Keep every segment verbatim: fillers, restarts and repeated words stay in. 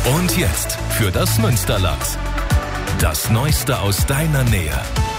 Und jetzt für das Münsterland. Das Neueste aus deiner Nähe.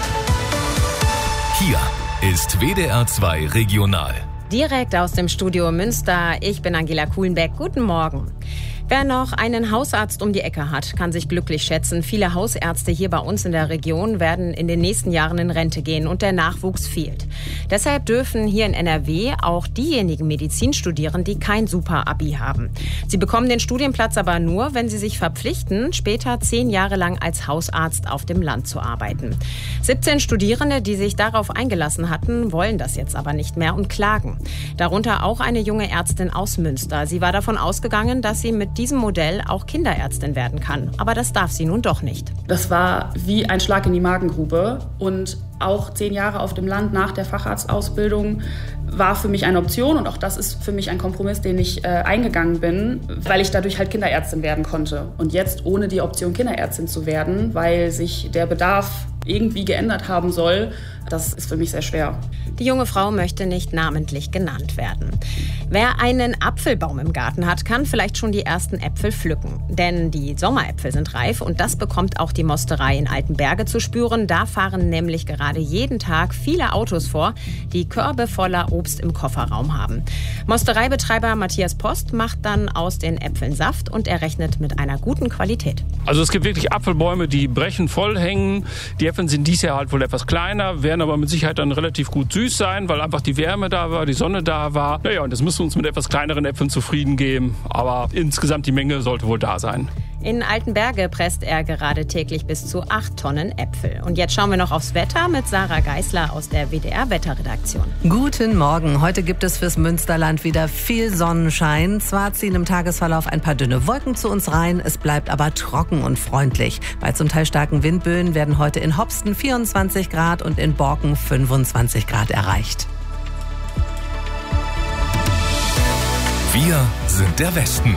Hier ist W D R zwei Regional. Direkt aus dem Studio Münster. Ich bin Angela Kuhlenbeck. Guten Morgen. Wer noch einen Hausarzt um die Ecke hat, kann sich glücklich schätzen. Viele Hausärzte hier bei uns in der Region werden in den nächsten Jahren in Rente gehen und der Nachwuchs fehlt. Deshalb dürfen hier in N R W auch diejenigen Medizin studieren, die kein Super-Abi haben. Sie bekommen den Studienplatz aber nur, wenn sie sich verpflichten, später zehn Jahre lang als Hausarzt auf dem Land zu arbeiten. siebzehn Studierende, die sich darauf eingelassen hatten, wollen das jetzt aber nicht mehr und klagen. Darunter auch eine junge Ärztin aus Münster. Sie war davon ausgegangen, dass sie mit diesem Modell auch Kinderärztin werden kann. Aber das darf sie nun doch nicht. Das war wie ein Schlag in die Magengrube. Und auch zehn Jahre auf dem Land nach der Facharztausbildung war für mich eine Option. Und auch das ist für mich ein Kompromiss, den ich äh, eingegangen bin, weil ich dadurch halt Kinderärztin werden konnte. Und jetzt ohne die Option, Kinderärztin zu werden, weil sich der Bedarf irgendwie geändert haben soll, das ist für mich sehr schwer. Die junge Frau möchte nicht namentlich genannt werden. Wer einen Apfelbaum im Garten hat, kann vielleicht schon die ersten Äpfel pflücken. Denn die Sommeräpfel sind reif und das bekommt auch die Mosterei in Altenberge zu spüren. Da fahren nämlich gerade jeden Tag viele Autos vor, die Körbe voller Obst im Kofferraum haben. Mostereibetreiber Matthias Post macht dann aus den Äpfeln Saft und er rechnet mit einer guten Qualität. Also es gibt wirklich Apfelbäume, die brechen voll hängen. Die Äpfel sind dieses Jahr halt wohl etwas kleiner, werden aber mit Sicherheit dann relativ gut süß sein, weil einfach die Wärme da war, die Sonne da war. Naja, und jetzt müssen wir uns mit etwas kleineren Äpfeln zufrieden geben. Aber insgesamt die Menge sollte wohl da sein. In Altenberge presst er gerade täglich bis zu acht Tonnen Äpfel. Und jetzt schauen wir noch aufs Wetter mit Sarah Geisler aus der W D R-Wetterredaktion. Guten Morgen. Heute gibt es fürs Münsterland wieder viel Sonnenschein. Zwar ziehen im Tagesverlauf ein paar dünne Wolken zu uns rein, es bleibt aber trocken und freundlich. Bei zum Teil starken Windböen werden heute in Hopsten vierundzwanzig Grad und in Borken fünfundzwanzig Grad erreicht. Wir sind der Westen.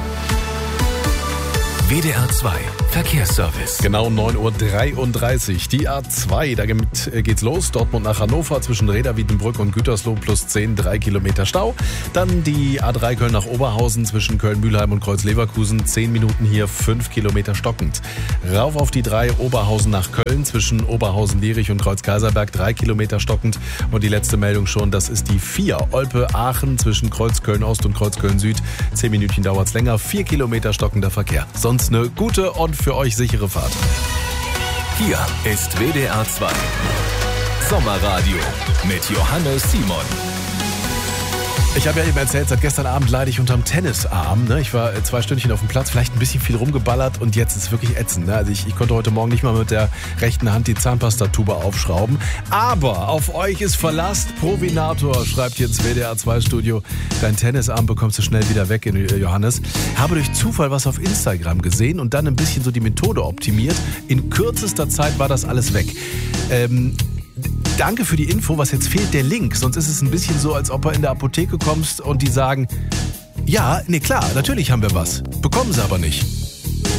W D R zwei Verkehrsservice. Genau neun Uhr dreiunddreißig. Die A zwei, damit geht's los. Dortmund nach Hannover zwischen Reda, Wiedenbrück und Gütersloh plus zehn, drei Kilometer Stau. Dann die A drei Köln nach Oberhausen zwischen Köln-Mühlheim und Kreuz-Leverkusen. zehn Minuten hier, fünf Kilometer stockend. Rauf auf die drei Oberhausen nach Köln zwischen Oberhausen-Lierich und Kreuz-Kaiserberg, drei Kilometer stockend. Und die letzte Meldung schon, das ist die vier. Olpe-Aachen zwischen Kreuz-Köln-Ost und Kreuz-Köln-Süd. zehn Minütchen dauert's länger, vier Kilometer stockender Verkehr. Sonst eine gute und für euch sichere Fahrt. Hier ist W D R zwei Sommerradio mit Johannes Simon. Ich habe ja eben erzählt, seit gestern Abend leide ich unterm Tennisarm. Ne? Ich war zwei Stündchen auf dem Platz, vielleicht ein bisschen viel rumgeballert und jetzt ist es wirklich ätzend. Ne? Also ich, ich konnte heute Morgen nicht mal mit der rechten Hand die Zahnpastatube aufschrauben. Aber auf euch ist Verlass. Provinator schreibt jetzt W D R zwei Studio. Dein Tennisarm bekommst du schnell wieder weg, Johannes. Habe durch Zufall was auf Instagram gesehen und dann ein bisschen so die Methode optimiert. In kürzester Zeit war das alles weg. Ähm... Danke für die Info, was jetzt fehlt, der Link. Sonst ist es ein bisschen so, als ob du in der Apotheke kommst und die sagen, ja, nee klar, natürlich haben wir was. Bekommen sie aber nicht.